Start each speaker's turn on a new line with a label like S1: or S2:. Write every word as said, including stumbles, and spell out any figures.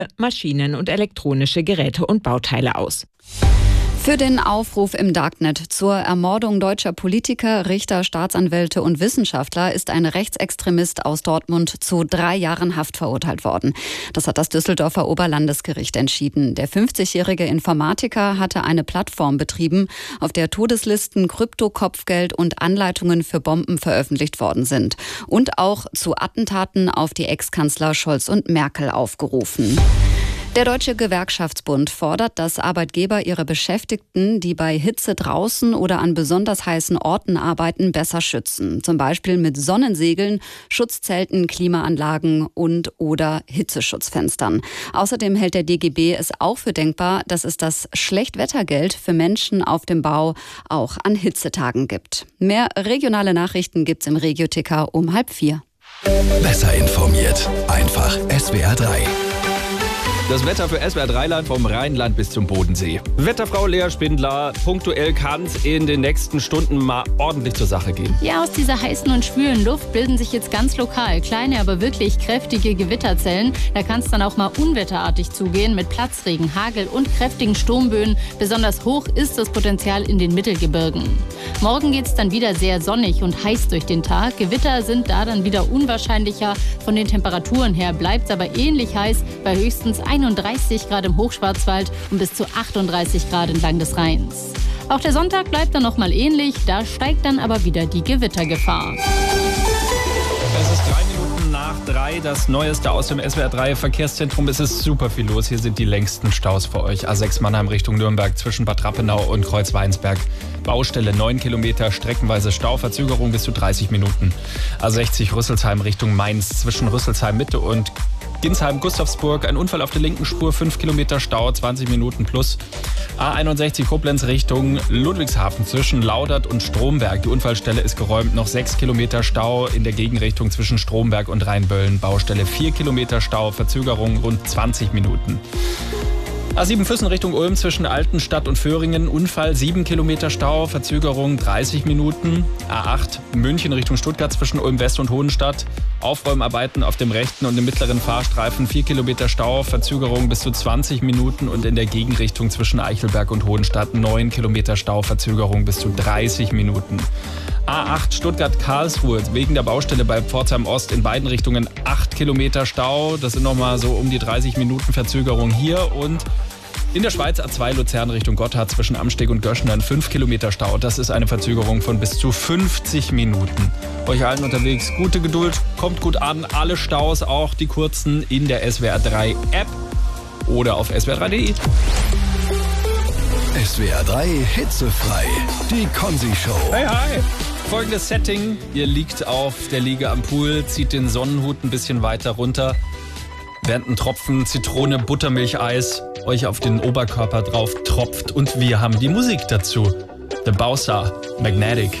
S1: Maschinen und elektronische Geräte und Bauteile aus.
S2: Für den Aufruf im Darknet zur Ermordung deutscher Politiker, Richter, Staatsanwälte und Wissenschaftler ist ein Rechtsextremist aus Dortmund zu drei Jahren Haft verurteilt worden. Das hat das Düsseldorfer Oberlandesgericht entschieden. Der fünfzigjährige Informatiker hatte eine Plattform betrieben, auf der Todeslisten, Krypto-Kopfgeld und Anleitungen für Bomben veröffentlicht worden sind. Und auch zu Attentaten auf die Ex-Kanzler Scholz und Merkel aufgerufen. Der Deutsche Gewerkschaftsbund fordert, dass Arbeitgeber ihre Beschäftigten, die bei Hitze draußen oder an besonders heißen Orten arbeiten, besser schützen. Zum Beispiel mit Sonnensegeln, Schutzzelten, Klimaanlagen und oder Hitzeschutzfenstern. Außerdem hält der D G B es auch für denkbar, dass es das Schlechtwettergeld für Menschen auf dem Bau auch an Hitzetagen gibt. Mehr regionale Nachrichten gibt's im Regio-Ticker um halb vier.
S3: Besser informiert. Einfach S W R drei.
S4: Das Wetter für S W R drei Land vom Rheinland bis zum Bodensee. Wetterfrau Lea Spindler, punktuell kann es in den nächsten Stunden mal ordentlich zur Sache gehen.
S5: Ja, aus dieser heißen und schwülen Luft bilden sich jetzt ganz lokal kleine, aber wirklich kräftige Gewitterzellen. Da kann es dann auch mal unwetterartig zugehen mit Platzregen, Hagel und kräftigen Sturmböen. Besonders hoch ist das Potenzial in den Mittelgebirgen. Morgen geht es dann wieder sehr sonnig und heiß durch den Tag. Gewitter sind da dann wieder unwahrscheinlicher. Von den Temperaturen her bleibt es aber ähnlich heiß bei höchstens einunddreißig Grad im Hochschwarzwald und bis zu achtunddreißig Grad entlang des Rheins. Auch der Sonntag bleibt dann noch mal ähnlich, da steigt dann aber wieder die Gewittergefahr.
S4: Es ist drei Minuten nach drei, das Neueste aus dem S W R drei Verkehrszentrum. Es ist super viel los, hier sind die längsten Staus für euch. A sechs Mannheim Richtung Nürnberg zwischen Bad Rappenau und Kreuzweinsberg. Baustelle neun Kilometer, streckenweise Stauverzögerung bis zu dreißig Minuten. A sechzig Rüsselsheim Richtung Mainz zwischen Rüsselsheim Mitte und Ginsheim-Gustavsburg, ein Unfall auf der linken Spur, fünf Kilometer Stau, zwanzig Minuten plus. A einundsechzig Koblenz Richtung Ludwigshafen zwischen Laudert und Stromberg. Die Unfallstelle ist geräumt, noch sechs Kilometer Stau in der Gegenrichtung zwischen Stromberg und Rheinböllen. Baustelle vier Kilometer Stau, Verzögerung rund zwanzig Minuten. A sieben Füssen Richtung Ulm zwischen Altenstadt und Föhringen. Unfall, sieben Kilometer Stau, Verzögerung dreißig Minuten. A acht München Richtung Stuttgart zwischen Ulm West und Hohenstadt. Aufräumarbeiten auf dem rechten und dem mittleren Fahrstreifen. vier Kilometer Stau, Verzögerung bis zu zwanzig Minuten. Und in der Gegenrichtung zwischen Eichelberg und Hohenstadt neun Kilometer Stau, Verzögerung bis zu dreißig Minuten. A acht Stuttgart-Karlsruhe wegen der Baustelle bei Pforzheim Ost in beiden Richtungen acht Kilometer Stau. Das sind nochmal so um die dreißig Minuten Verzögerung hier. Und in der Schweiz A zwei Luzern Richtung Gotthard zwischen Amsteg und Göschenen fünf Kilometer Stau. Das ist eine Verzögerung von bis zu fünfzig Minuten. Euch allen unterwegs gute Geduld, kommt gut an. Alle Staus, auch die kurzen, in der S W R drei App oder auf S W R drei punkt de.
S3: S W R drei hitzefrei. Die Konzi-Show.
S4: Hey, hi. Folgendes Setting. Ihr liegt auf der Liege am Pool, zieht den Sonnenhut ein bisschen weiter runter, während ein Tropfen Zitrone, Buttermilcheis euch auf den Oberkörper drauf tropft. Und wir haben die Musik dazu. The Bowser, Magnetic.